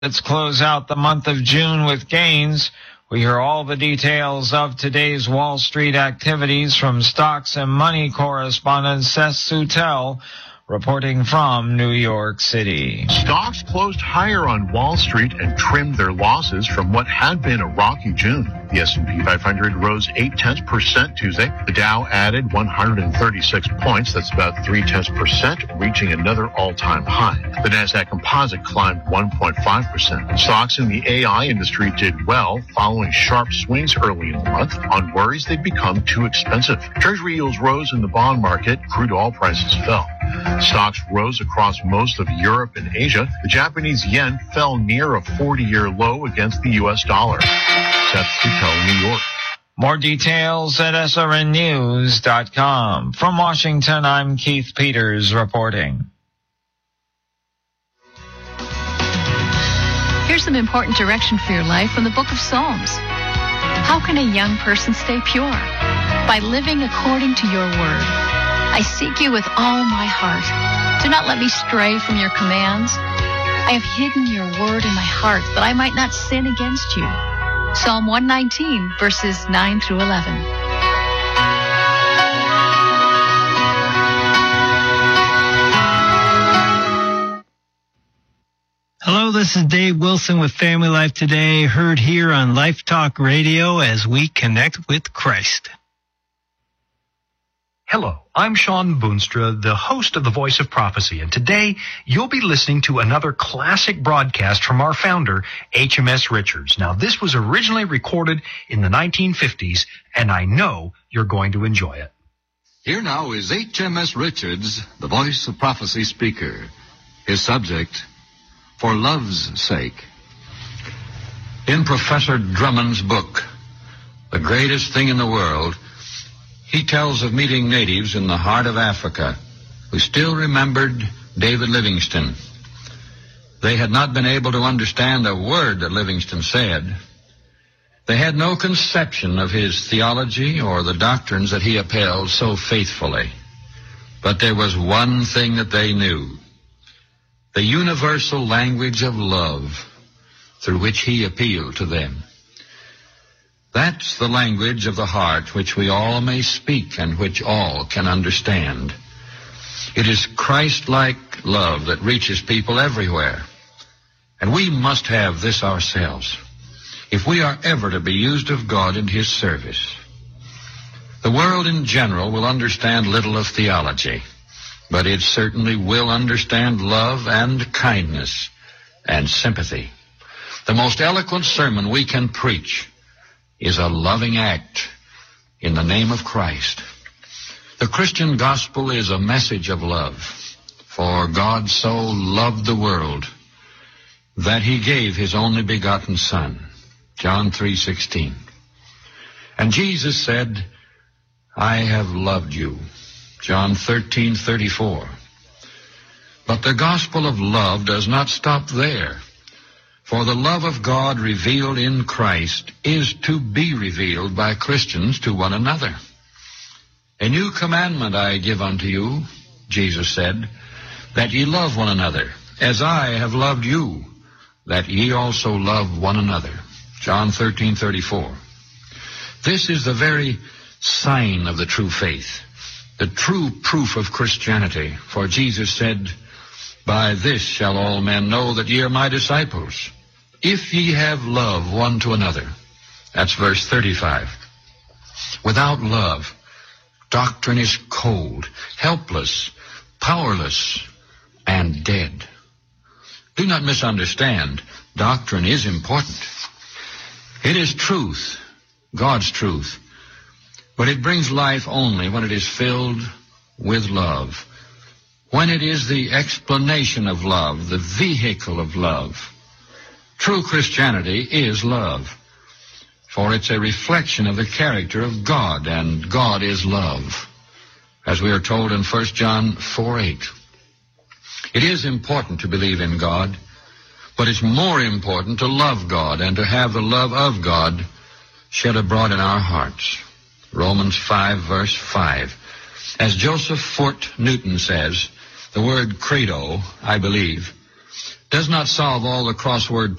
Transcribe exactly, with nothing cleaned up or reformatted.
Let's close out the month of June with gains. We hear all the details of today's Wall Street activities from stocks and money correspondent Seth Soutel, reporting from New York City. Stocks closed higher on Wall Street and trimmed their losses from what had been a rocky June. The S and P five hundred rose eight tenths percent Tuesday. The Dow added one hundred thirty-six points. That's about three tenths percent, reaching another all-time high. The Nasdaq Composite climbed one point five percent. Stocks in the A I industry did well, following sharp swings early in the month on worries they'd become too expensive. Treasury yields rose in the bond market. Crude oil prices fell. Stocks rose across most of Europe and Asia. The Japanese yen fell near a forty-year low against the U S dollar. Seth Soutel, New York. More details at S R N news dot com. From Washington, I'm Keith Peters reporting. Here's some important direction for your life from the book of Psalms. How can a young person stay pure? By living according to your word. I seek you with all my heart. Do not let me stray from your commands. I have hidden your word in my heart that I might not sin against you. Psalm one nineteen, verses nine through eleven. Hello, this is Dave Wilson with Family Life Today, heard here on Life Talk Radio as we connect with Christ. Hello, I'm Sean Boonstra, the host of The Voice of Prophecy, and today you'll be listening to another classic broadcast from our founder, H M S Richards. Now, this was originally recorded in the nineteen fifties, and I know you're going to enjoy it. Here now is H M S Richards, the Voice of Prophecy speaker. His subject, For Love's Sake. In Professor Drummond's book, The Greatest Thing in the World, he tells of meeting natives in the heart of Africa who still remembered David Livingstone. They had not been able to understand a word that Livingstone said. They had no conception of his theology or the doctrines that he upheld so faithfully. But there was one thing that they knew: the universal language of love through which he appealed to them. That's the language of the heart which we all may speak and which all can understand. It is Christ-like love that reaches people everywhere. And we must have this ourselves if we are ever to be used of God in his service. The world in general will understand little of theology, but it certainly will understand love and kindness and sympathy. The most eloquent sermon we can preach is a loving act in the name of Christ. The Christian gospel is a message of love. For God so loved the world that he gave his only begotten Son. John three sixteen. And Jesus said, I have loved you. John thirteen thirty-four. But the gospel of love does not stop there. For the love of God revealed in Christ is to be revealed by Christians to one another. A new commandment I give unto you, Jesus said, that ye love one another, as I have loved you, that ye also love one another. John thirteen thirty-four. This is the very sign of the true faith, the true proof of Christianity. For Jesus said, by this shall all men know that ye are my disciples, if ye have love one to another. That's verse thirty-five. Without love, doctrine is cold, helpless, powerless, and dead. Do not misunderstand. Doctrine is important. It is truth, God's truth. But it brings life only when it is filled with love. When it is the explanation of love, the vehicle of love. True Christianity is love, for it's a reflection of the character of God, and God is love, as we are told in First John four eight. It is important to believe in God, but it's more important to love God and to have the love of God shed abroad in our hearts. Romans five, verse five. As Joseph Fort Newton says, the word credo, I believe, does not solve all the crossword